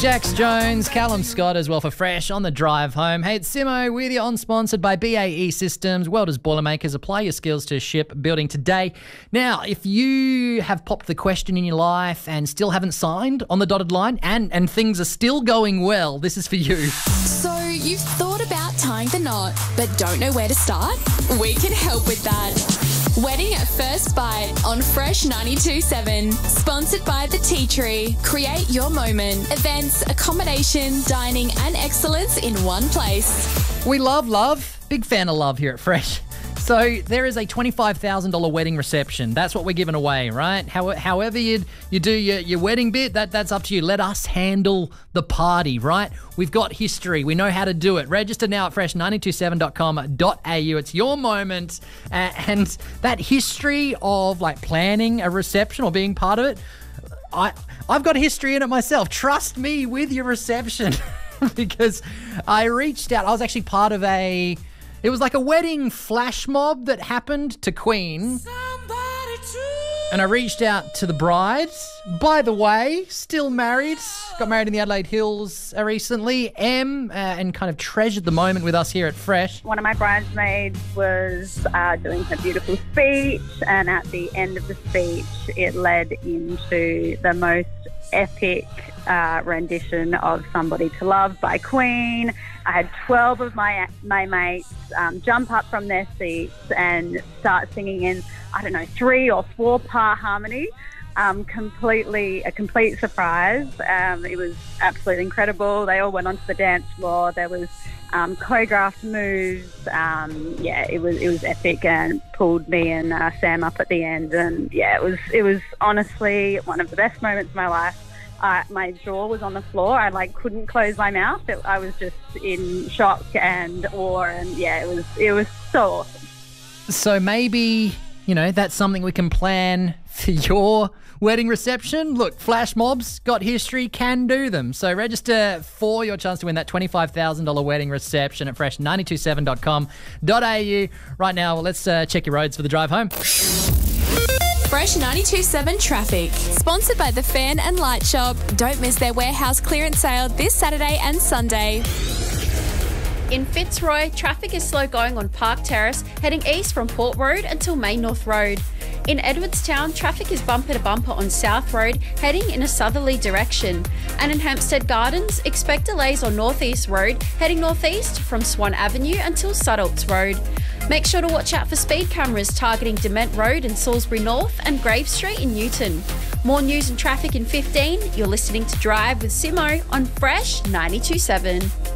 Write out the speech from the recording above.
Jax Jones, Callum Scott as well for Fresh on the drive home. Hey, it's Simo with you on, sponsored by BAE Systems. Welders, Boilermakers, apply your skills to shipbuilding today. Now, if you have popped the question in your life and still haven't signed on the dotted line and things are still going well, this is for you. So you've thought about tying the knot but don't know where to start? We can help with that. Wedding at First Bite on Fresh 92.7. Sponsored by The Tea Tree. Create your moment. Events, accommodation, dining and excellence in one place. We love love. Big fan of love here at Fresh. So there is a $25,000 wedding reception. That's what we're giving away, right? However you do your wedding bit, that's up to you. Let us handle the party, right? We've got history. We know how to do it. Register now at fresh927.com.au. It's your moment. And that history of like planning a reception or being part of it, I've got history in it myself. Trust me with your reception. Because I reached out. I was actually part of it was like a wedding flash mob that happened to Queen. And I reached out to the bride. By the way, still married. Got married in the Adelaide Hills recently. and kind of treasured the moment with us here at Fresh. One of my bridesmaids was doing her beautiful speech, and at the end of the speech, it led into the most epic rendition of Somebody to Love by Queen. I had 12 of my mates jump up from their seats and start singing in, 3 or 4 part harmony. A complete surprise. It was absolutely incredible. They all went onto the dance floor. There was choreographed moves. It was epic, and pulled me and Sam up at the end. And yeah, it was honestly one of the best moments of my life. My jaw was on the floor. I couldn't close my mouth. I was just in shock and awe, and yeah, it was so awesome. So maybe, that's something we can plan for your wedding reception. Look, flash mobs, got history, can do them. So register for your chance to win that $25,000 wedding reception at fresh927.com.au. Right now, let's check your roads for the drive home. Fresh 92.7 traffic. Sponsored by The Fan and Light Shop. Don't miss their warehouse clearance sale this Saturday and Sunday. In Fitzroy, traffic is slow going on Park Terrace, heading east from Port Road until Main North Road. In Edwardstown, traffic is bumper to bumper on South Road, heading in a southerly direction. And in Hampstead Gardens, expect delays on Northeast Road, heading northeast from Swan Avenue until Suddolts Road. Make sure to watch out for speed cameras targeting Dement Road in Salisbury North and Grave Street in Newton. More news and traffic in 15. You're listening to Drive with Simo on Fresh 92.7.